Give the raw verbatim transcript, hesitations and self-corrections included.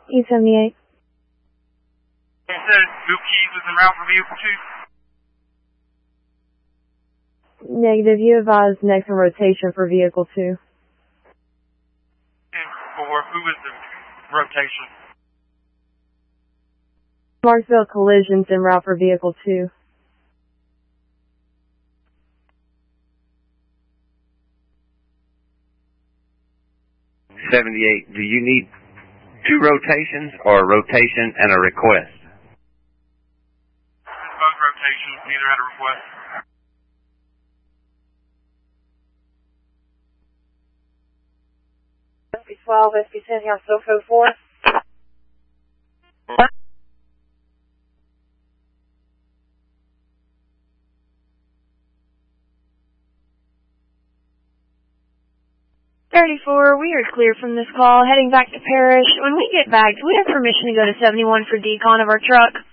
E seventy-eight. You said Bill Keys is en route for vehicle two? Negative, you advised next in rotation for vehicle two. And for who is the rotation? Marksville collisions en route for vehicle two. seventy-eight, do you need two rotations or a rotation and a request? Both rotations, neither had a request. S P twelve, S P ten, House Soho four. thirty-four, we are clear from this call, heading back to Parrish. When we get back, do we have permission to go to seventy-one for decon of our truck?